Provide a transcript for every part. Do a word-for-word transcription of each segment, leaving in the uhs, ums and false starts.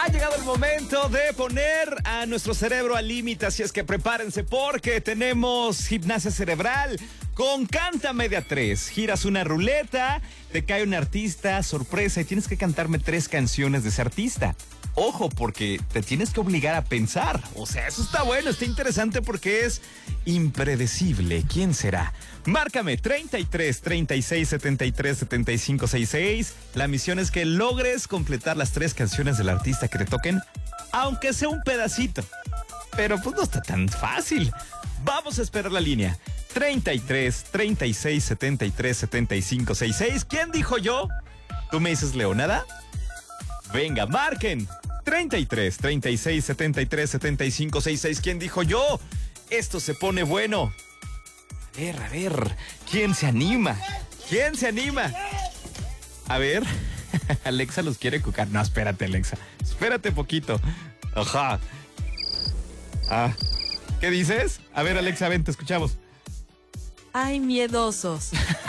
Ha llegado el momento de poner a nuestro cerebro al límite, así es que prepárense porque tenemos gimnasia cerebral con Cántame de a tres. Giras una ruleta, te cae un artista sorpresa y tienes que cantarme tres canciones de ese artista. Ojo, porque te tienes que obligar a pensar. O sea, eso está bueno, está interesante porque es impredecible. ¿Quién será? Márcame treinta y tres, treinta y seis, setenta y tres, setenta y cinco, sesenta y seis. La misión es que logres completar las tres canciones del artista que te toquen, aunque sea un pedacito. Pero pues no está tan fácil. Vamos a esperar la línea. treinta y tres, treinta y seis, setenta y tres, setenta y cinco, sesenta y seis. ¿Quién dijo yo? ¿Tú me dices Leonada? Venga, marquen. treinta y tres, treinta y seis, setenta y tres, setenta y cinco, sesenta y seis. ¿Quién dijo yo? Esto se pone bueno. A ver, a ver. ¿Quién se anima? ¿Quién se anima? A ver. Alexa los quiere cucar. No, espérate, Alexa. Espérate poquito. Ajá. Ah. ¿Qué dices? A ver, Alexa, ven, te escuchamos. Ay, miedosos.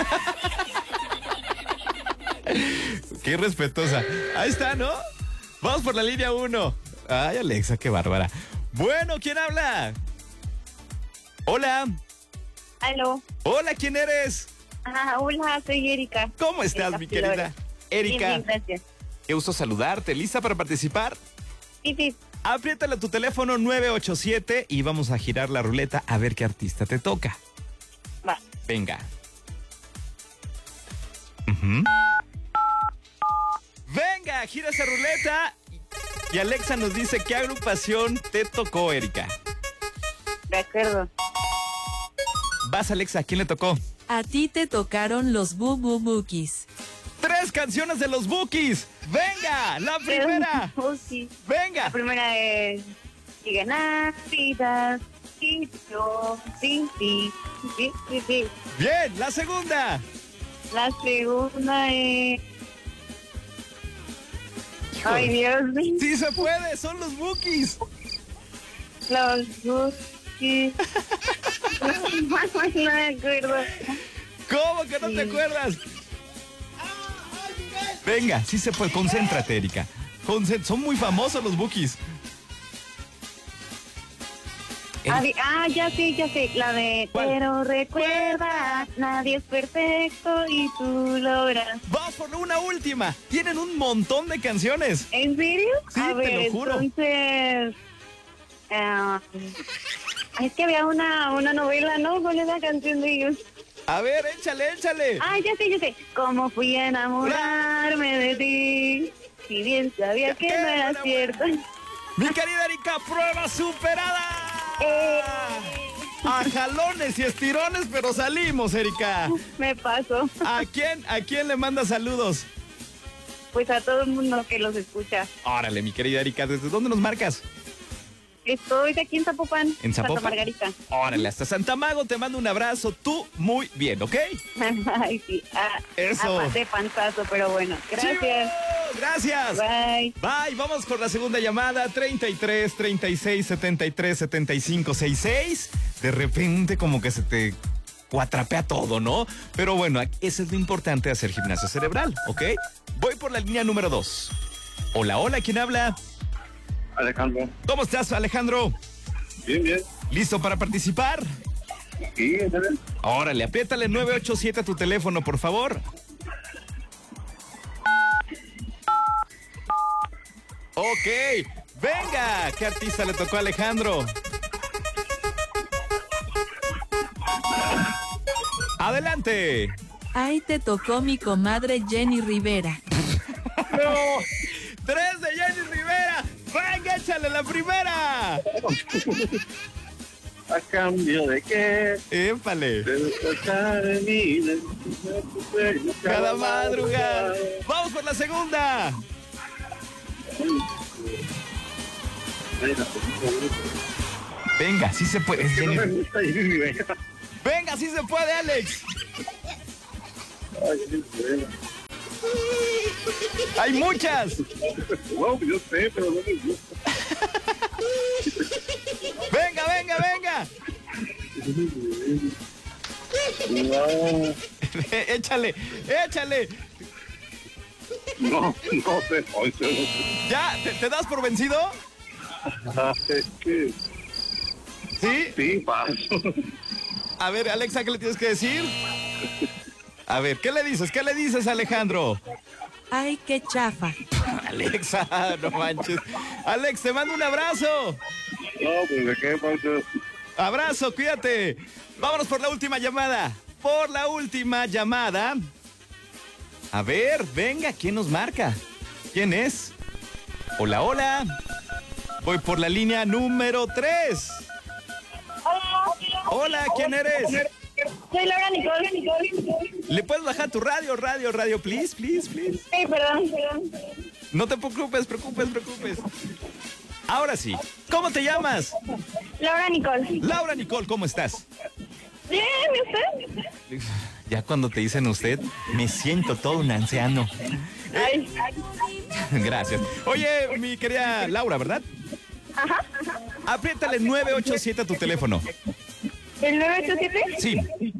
Qué respetuosa. Ahí está, ¿no? Vamos por la línea uno. Ay, Alexa, qué bárbara. Bueno, ¿quién habla? Hola. Aló. Hola, ¿quién eres? Ah, hola, soy Erika. ¿Cómo estás, Erika mi querida? Flores. Erika. Bien, bien, gracias. Qué gusto saludarte. ¿Lista para participar? Sí, sí. Apriétale a tu teléfono nueve ocho siete y vamos a girar la ruleta a ver qué artista te toca. Va. Venga. Uh-huh. Venga, gira esa ruleta. Y Alexa nos dice qué agrupación te tocó, Erika. De acuerdo. Vas, Alexa, ¿quién le tocó? A ti te tocaron los Bu Bu Bukis. Tres canciones de los Bukis. Venga, la primera. Oh, sí. Venga. La primera es... Sigue Navidad. Sí, yo, sí, sí, sí, sí, sí. Bien, la segunda. La segunda es... Ay, Dios mío. Sí se puede, son los Bukis. Los Bukis. No me acuerdo. ¿Cómo que no Sí. te acuerdas? Venga, sí se puede. Concéntrate, Erika. Concent- Son muy famosos los Bukis. Ah, di- ah, ya sé, ya sé. La de... ¿Cuál? Pero recuerda, nadie es perfecto y tú logras. Vamos por una última. Tienen un montón de canciones. ¿En serio? Sí, A te ver, lo juro. entonces... ah, es que había una, una novela, ¿no? Con esa canción de ellos. A ver, échale, échale. Ah, ya sé, ya sé. ¿Cómo fui a enamorarme de ti? Si bien sabía que no era Buena, cierto. Mi querida Erika, prueba superada. Eh. A jalones y estirones, pero salimos, Erika. Me pasó. ¿A quién, a quién le manda saludos? Pues a todo el mundo que los escucha. Órale, mi querida Erika, ¿desde dónde nos marcas? Estoy de aquí en Zapopan. ¿En Zapopan? Santa Margarita. Órale, hasta Santa Mago, te mando un abrazo. Tú muy bien, ¿ok? Ay, sí. Ah, Eso. aparte panzazo, pero bueno. Gracias. ¡Chivo! Gracias. Bye. Bye, vamos con la segunda llamada. treinta y tres, treinta y seis, setenta y tres, setenta y cinco, sesenta y seis. De repente como que se te cuatrapea todo, ¿no? Pero bueno, eso es lo importante de hacer gimnasia cerebral, ¿ok? Voy por la línea número dos. Hola, hola, ¿quién habla? Alejandro. ¿Cómo estás, Alejandro? Bien, bien. ¿Listo para participar? Sí, ¿está bien? Órale, apriétale nueve ocho siete a tu teléfono, por favor. Ok, venga. ¿Qué artista le tocó a Alejandro? Adelante. Ahí te tocó mi comadre Jenny Rivera. ¡No! ¡Tres de Jenny Rivera! ¡Venga, échale la primera! ¿A cambio de qué? ¡Épale! De despertar en mí, de tu sueño Cada madrugada. ¡Vamos por la segunda! Venga, sí se puede. Es Que no Jenny- me gusta Jenny Rivera. Venga, sí se puede, Alex. Ay, Jenny Rivera. Hay muchas. No, yo sé, pero no me gusta. Venga, venga, venga. No. Échale, échale. No, no sé, Poncho. ¿Ya? ¿Te, te das por vencido? Ah, es que ¿Sí? sí, paso. A ver, Alexa, ¿qué le tienes que decir? A ver, ¿qué le dices? ¿Qué le dices, Alejandro? Ay, qué chafa. Alexa, no manches. Alex, te mando un abrazo. No, pues de qué, Poncho. Abrazo, cuídate. Vámonos por la última llamada. Por la última llamada. A ver, venga, ¿quién nos marca? ¿Quién es? Hola, hola. Voy por la línea número tres. Hola, ¿quién eres? Soy Laura Nicole. Nicole. ¿Le puedes bajar tu radio, radio, radio, please, please, please? Sí, perdón, perdón. No te preocupes, preocupes, preocupes. Ahora sí, ¿cómo te llamas? Laura Nicole. Laura Nicole, ¿cómo estás? Bien, ¿y usted? Ya cuando te dicen usted, me siento todo un anciano. Ay. Gracias. Oye, mi querida Laura, ¿verdad? Ajá. Apriétale nueve ocho siete a tu teléfono. ¿El nueve ocho siete? Sí.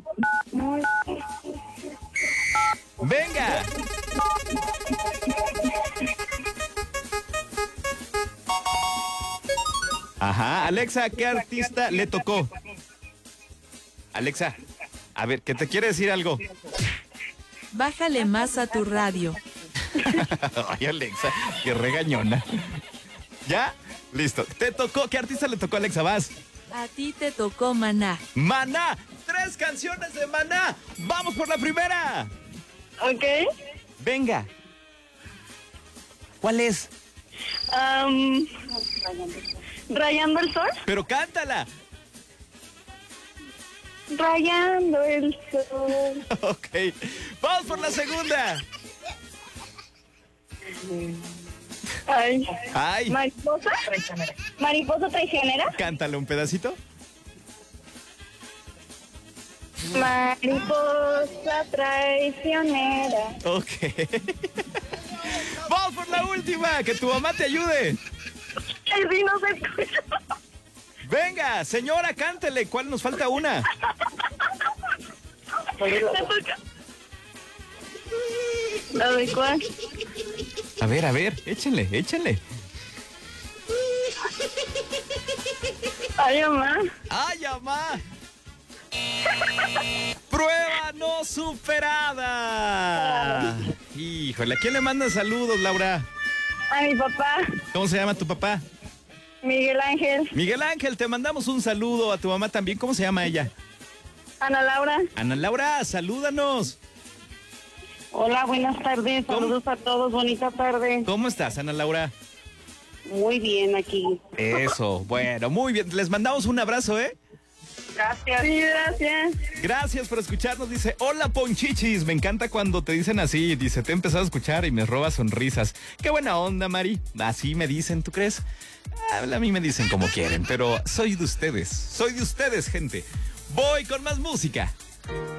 Venga. Ajá, Alexa, ¿qué artista le tocó? Alexa, a ver, ¿qué te quiere decir algo? Bájale más a tu radio. Ay, Alexa, qué regañona. ¿Ya? Listo. ¿Te tocó? ¿Qué artista le tocó, Alexa? Vas. A ti te tocó Maná. Maná. Tres canciones de Maná. Vamos por la primera. Ok. Venga. ¿Cuál es? Um, Rayando el sol. Pero cántala. Rayando el sol. Ok. Vamos por la segunda. Ay. Ay. Mariposa. Mariposa traicionera. Cántale un pedacito. Mariposa traicionera. Ok. Vamos por la última. Que tu mamá te ayude. Ay, sí, no se escucha. Venga, señora, cántele. ¿Cuál nos falta una? Me toca. A ver, ¿cuál? A ver, a ver, échenle, échenle. Ay, mamá. ¡Ay, mamá! Prueba no superada. Híjole, ¿a quién le mandan saludos, Laura? A mi papá, ¿Cómo se llama tu papá? Miguel Ángel. Miguel Ángel, te mandamos un saludo. A tu mamá también. ¿Cómo se llama ella? Ana Laura. Ana Laura, salúdanos. Hola, buenas tardes. ¿Cómo? Saludos a todos. Bonita tarde. ¿Cómo estás, Ana Laura? Muy bien aquí. Eso, bueno, muy bien. Les mandamos un abrazo, ¿eh? Gracias. Sí, gracias. Gracias por escucharnos. Dice, hola Ponchichis, me encanta cuando te dicen así. Dice, te he empezado a escuchar y me roba sonrisas. Qué buena onda, Mari. Así me dicen, ¿tú crees? Ah, a mí me dicen como quieren, pero soy de ustedes. Soy de ustedes, gente. Voy con más música.